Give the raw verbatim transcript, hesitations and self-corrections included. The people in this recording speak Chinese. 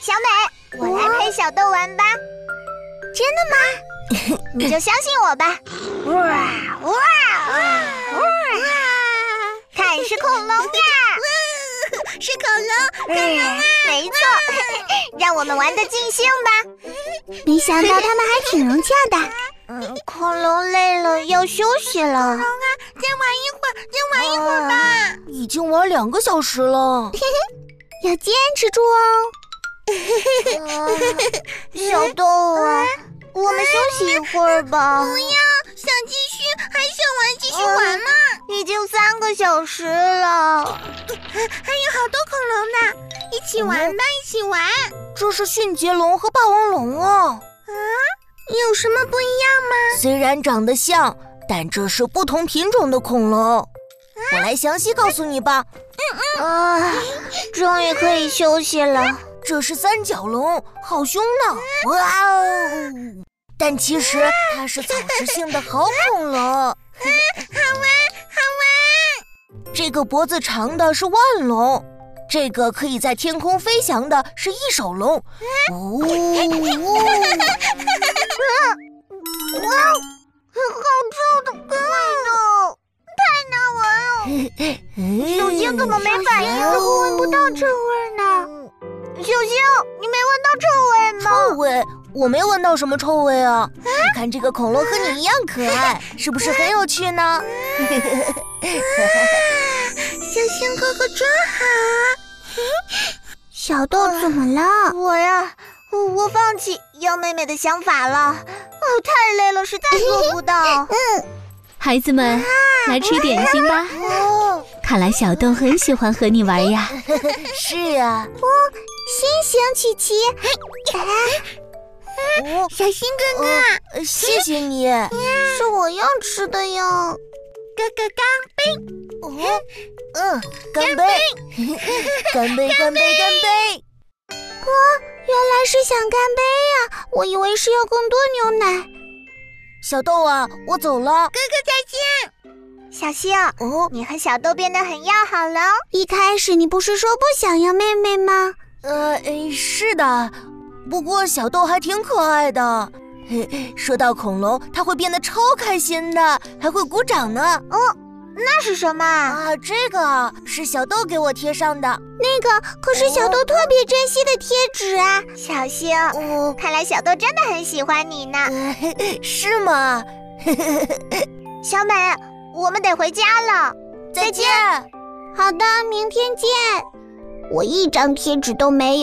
小美，我来陪小豆玩吧。 真的吗？ 你就相信我吧。哇哇哇哇！看，是恐龙呀！ 是恐龙，恐龙啊！ 没错，让我们玩得尽兴吧。 没想到他们还挺融洽的。 嗯，恐龙累了，要休息了。恐龙啊，再玩一会儿，再玩一会儿吧。啊、 已经玩两个小时了， 要坚持住哦。 啊、小豆啊，我们休息一会儿吧。 不要，想继续，还想玩，继续玩嘛。 嗯、已经三个小时了， 还有好多恐龙呢，一起玩吧，嗯、一起玩。 这是迅捷龙和霸王龙啊。 啊？有什么不一样吗？ 虽然长得像，但这是不同品种的恐龙。啊、我来详细告诉你吧。 嗯嗯啊，终于可以休息了。 这是三角龙，好凶呢！哇哦！但其实它是草食性的好恐龙。啊、 好玩，好玩！ 这个脖子长的是腕龙。这个可以在天空飞翔的是翼手龙。哦， 哇，好臭的味道，太难闻了。小星怎么没反应？我闻不到臭味呢。小星，你没闻到臭味吗？ 臭味？我没闻到什么臭味啊。你看这个恐龙和你一样可爱，是不是很有趣呢？ 小星哥哥真好。 小豆怎么了？我呀，我放弃要妹妹的想法了。哦，太累了，实在做不到。 嗯， 孩子们，来吃点心吧。 哦， 看来小豆很喜欢和你玩呀。 是呀。 哦，先行曲奇。 哦， 小星哥哥， 呃、谢谢你。 是我要吃的哟。 哥哥干杯！ 哦，嗯，干杯！干杯！干杯！干杯！ 哇，原来是想干杯呀！我以为是要更多牛奶。 小豆啊，我走了。 哥哥再见。 小星，哦，你和小豆变得很要好了。 一开始你不是说不想要妹妹吗？ 呃，是的，不过小豆还挺可爱的。说到恐龙，它会变得超开心的，还会鼓掌呢。 哦，那是什么啊？这个是小豆给我贴上的。 那个可是小豆特别珍惜的贴纸啊。 小星， 哦， 看来小豆真的很喜欢你呢。 呃、是吗？ 小美，我们得回家了， 再见。 好的，明天见。我一张贴纸都没有。